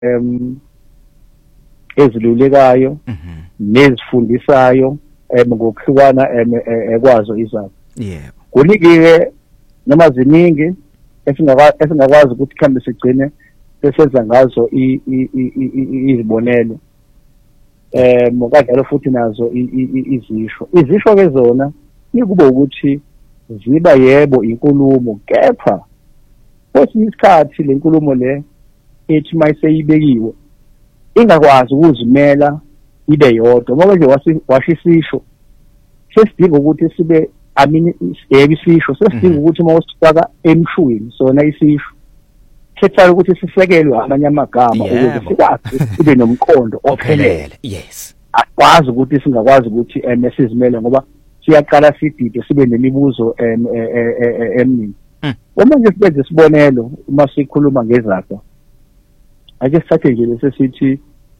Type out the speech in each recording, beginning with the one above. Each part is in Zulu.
ezilulekayo nezifundisayo ngokuhlukana ekwazo izakho. Yebo. Kunike noma ziningi esingakwazi ukuthi khambe sigcine sesenza ngazo izibonelo. Mokadlalo futhi nazo izisho ke zona kuba ukuthi ziba yebo inkulumo, kepha kwesinye isikhathi le nkulumo le ethi mayiseyibekiwe ingakwazi ukuzimela ibe yodwa ngoba nje washisisho sesidinga ukuthi sibe isisho sesidinga ukuthi mawusifaka emshweni sona isisho khetha ukuthi sisekelwe amanye amagama ukuze sikwazi sibe nomqondo ophelele. Yes, akwazi ukuthi singakwazi ukuthi sizimele ngoba siyaqala sidide sibe nemibuzo eminingi. Uma nje sibenze isibonelo uma sikhuluma ngezakho ake sithathe nje lesi sithi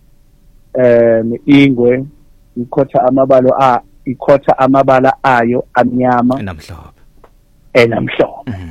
ingwe ikhotha amabala ayo amnyama namhlophe.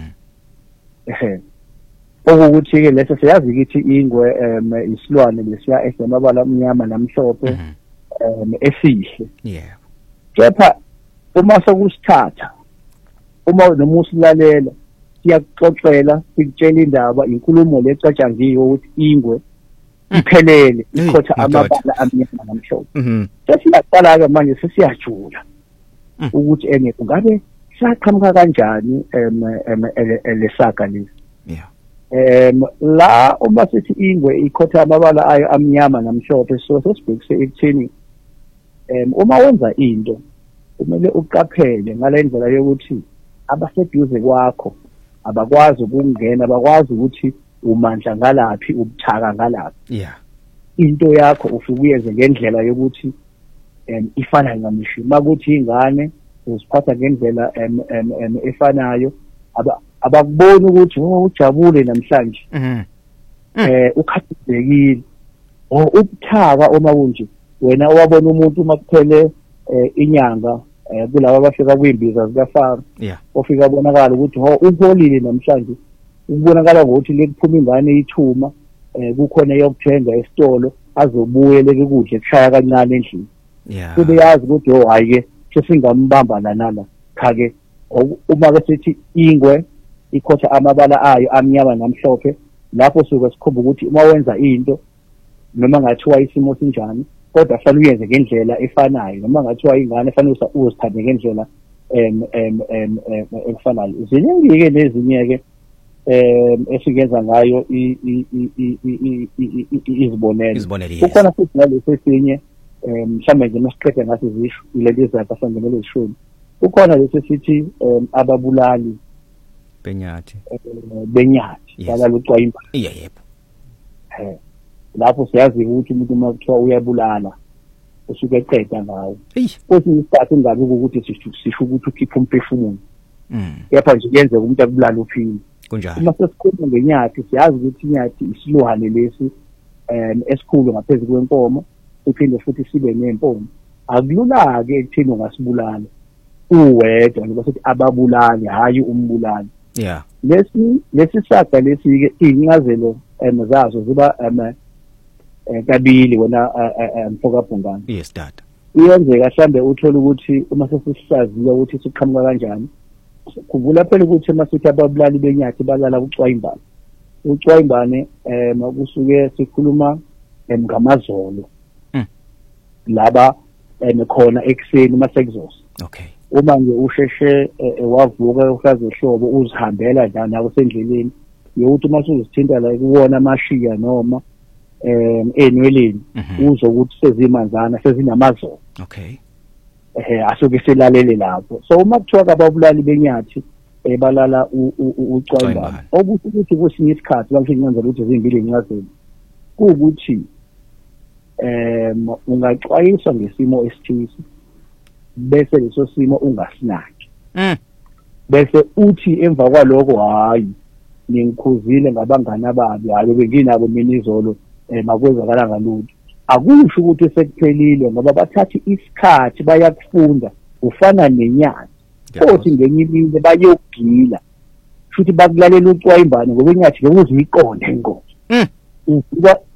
Okuthi ke leso siyazi ukuthi ingwe isilwane lesiya esamabala amnyama namhlophe esihle. Yeah. Kepha uma sokusithatha noma usilalela siyakuxoxela sikutshela indaba inkulumo lecatshangiwe ukuthi ingwe iphelele ikhotha amabala amnyama namhlophe. Sesiyaqala ke manje sesiyajula ukuthi ngabe saqhamuka kanjani lesaga lesi. Yeah. La uma sithi ingwe ikhotha amabala ayo amnyama namhlophe so sesibhekise ekutheni uma wenza into kumele uqaphele ngalendlela yokuthi abaseduze kwakho abakwazi ukungena, abakwazi ukuthi umandla ngalaphi ubuthaka ngalaphi. Yeah. Into yakho ufike uyenze ngendlela yokuthi ifana ngamishi makuthi ingane uziphatha ngendlela efanayo abakuboni ukuthi ujabule namhlanje ukhathazekile ubuthaka uma kunje wena owabona umuntu makuphele inyanga kulabo abafika kwimbiza zikaFaro ofika bonakala ukuthi uholile namhlanje ukubonakala ngokuthi lekuphuma ingane ithuma kukhona yokuthenga esitolo azobuye leke kudle kushaya kancane endlini. Kube yazi ukuthi hayi ke sesingambamba nala khake uma ke sithi ingwe ikhotha amabala ayo amnyama namhlophe lapho suke sikhomba ukuthi uma wenza into noma ngathiwa isimo sinjani kodwa fanele uyenze ngendlela efanayo noma ngathiwa ingane fanele uzithathe ngendlela efanayo. Ziningi-ke nezinye ke esingenza ngayo izibonelo. Kukhona futhi nalesi esinye mhlawumbe nje masiqede ngathi zisho ilezi zakhe asangenele ezishoni. Kukhona lesi sithi ababulali benyathi balala ucwayimba. Yebo. Lapho siyazi ukuthi umuntu uma kuthiwa uyabulala usuke eqeda ngawo. Kwesinye isikhathi ingabe ukuthi sisho ukuthi ukhipha umphefumulo. Kepha nje kuyenzeka umuntu akubulala uphile. Kunjalo. Uma sesikhuluma ngenyathi siyazi ukuthi inyathi isilwane lesi esikhulu ngaphezulu kwenkomo uphinde futhi sibe nempondo. Akulula-ke ekuthini ungasibulala uwedwa ngoba sithi ababulali hayi umbulali. Yeah. Lesi saga lesi-ke iy'ncazelo zazo ziba kabili wena mfokabhungane. Yes dad. Iyenzeka mhlambe uthole ukuthi uma sesihlaziya ukuthi siqhamuka kanjani kuvula phela ukuthi masithi ababulali benyathi balala ucwayimbane. Ucwayimbane makusuke sikhuluma ngamazolo. Laba khona ekseni masekuzosa. Okay. Uma nje usheshe wavuka uhlaza ehlobo uzihambela nawo sendleleni yokuthi masuzithinta la kuwona amashiya noma enweleni uzokuthi sezimanzana sezinamazolo. Okay. Asuke selalele lapho. So uma kuthiwa ababulali benyathi balala ucwayimbane okusho ukuthi kwesinye isikhathi lapho ngiyenza ukuthi izimbili incazelo kuukuthi ungaxwayiswa ngesimo esithize bese leso simo ungasinaki. Bese uthi emva kwaloko hayi ningikhuzile ngabangani ababi hayi benginabo mina izolo makwenzakala ngalutho. Akusho ukuthi sekuphelile ngoba bathatha isikhathi bayakufunda ufana nenyathi futhi ngenye imini bayogila futhi bakulalela ucwayimbane ngoba inyathi bekuziyiqonde ingozi. Uvuka